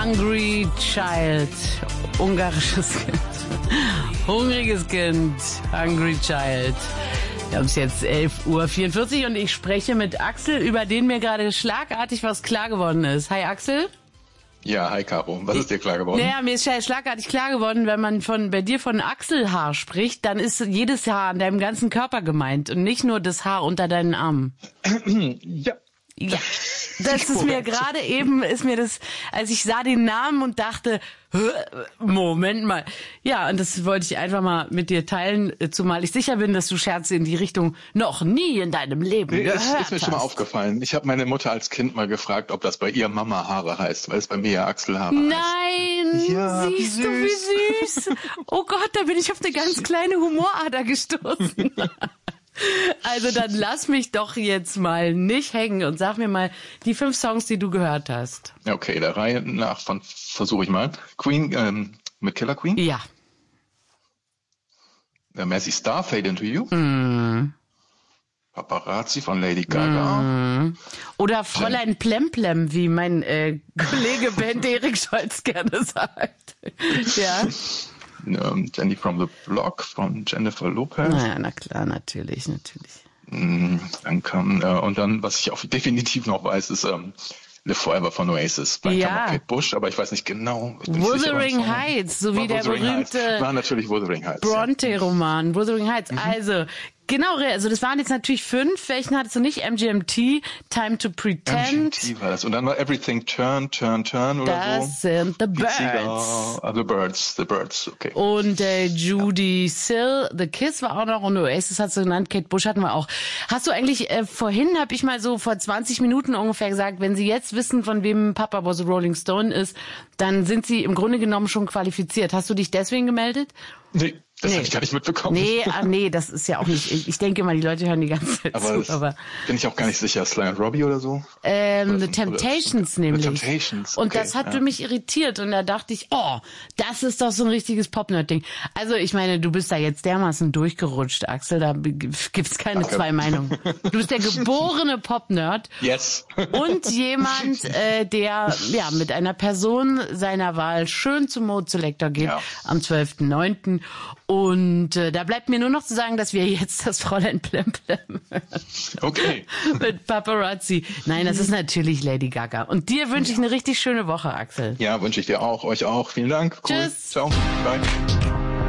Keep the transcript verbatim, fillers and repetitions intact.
Hungry Child. Ungarisches Kind. Hungriges Kind. Hungry Child. Wir haben es jetzt elf Uhr vierundvierzig und ich spreche mit Axel, über den mir gerade schlagartig was klar geworden ist. Hi Axel. Ja, hi Caro. Was ist dir klar geworden? Naja, mir ist schlagartig klar geworden, wenn man von bei dir von Achselhaar spricht, dann ist jedes Haar an deinem ganzen Körper gemeint und nicht nur das Haar unter deinen Armen. Ja. Ja, das ist mir gerade eben, ist mir das, als ich sah den Namen und dachte, Moment mal. Ja, und das wollte ich einfach mal mit dir teilen, zumal ich sicher bin, dass du Scherze in die Richtung noch nie in deinem Leben nee, gehört ist, ist mir hast. schon mal aufgefallen. Ich habe meine Mutter als Kind mal gefragt, ob das bei ihr Mama Haare heißt, weil es bei mir ja Achselhaare Nein, heißt. Ja, siehst wie du, wie süß. Oh Gott, da bin ich auf eine ganz kleine Humorader gestoßen. Also dann lass mich doch jetzt mal nicht hängen und sag mir mal die fünf Songs, die du gehört hast. Okay, der Reihe nach von versuche ich mal. Queen ähm, mit Killer Queen. Ja. Der Mazzy Star, Fade Into You. Mm. Paparazzi von Lady Gaga. Mm. Oder Fräulein Plemplem, wie mein äh, Kollege Ben Erik Scholz gerne sagt. Ja. Um, Jenny from the Block von Jennifer Lopez. Naja, na klar, natürlich, natürlich. Mm, dann kam, äh, und dann, was ich auch definitiv noch weiß, ist ähm, Live Forever von Oasis. Dann ja. kam auch Kate Bush, aber ich weiß nicht genau. Wuthering Heights, so wie der berühmte Heights. War natürlich Wuthering Heights. Bronte-Roman, ja. Wuthering Heights. Mhm. Also, genau, also das waren jetzt natürlich fünf. Welchen hattest du nicht? M G M T, Time to Pretend. M G M T war das. Und dann war Everything Turn, Turn, Turn oder das so. Das sind The Birds. Uh, the Birds, The Birds, okay. Und äh, Judy Sill, The Kiss war auch noch und Oasis hast du genannt, Kate Bush hatten wir auch. Hast du eigentlich, äh, vorhin habe ich mal so vor zwanzig Minuten ungefähr gesagt, wenn Sie jetzt wissen, von wem Papa was a Rolling Stone ist, dann sind Sie im Grunde genommen schon qualifiziert. Hast du dich deswegen gemeldet? Nee. Das nee. habe ich gar nicht mitbekommen. Nee, ah, nee, das ist ja auch nicht, ich, ich denke mal, die Leute hören die ganze Zeit aber zu. Aber bin ich auch gar nicht sicher, Sly and Robbie oder so? Ähm, oder The Temptations oder, nämlich. The Temptations, und okay, das hat ja. mich irritiert und da dachte ich, oh, das ist doch so ein richtiges Pop-Nerd-Ding. Also ich meine, du bist da jetzt dermaßen durchgerutscht, Axel, da gibt's keine Danke. zwei Meinungen. Du bist der geborene Pop-Nerd. Yes. Und jemand, äh, der ja mit einer Person seiner Wahl schön zum Mode Selector geht ja. am zwölften neunten Und äh, da bleibt mir nur noch zu sagen, dass wir jetzt das Fräulein Plemplem hören. Okay. Mit Paparazzi. Nein, das ist natürlich Lady Gaga. Und dir wünsche ich eine richtig schöne Woche, Axel. Ja, wünsche ich dir auch, euch auch. Vielen Dank. Cool. Tschüss. Ciao. Bye.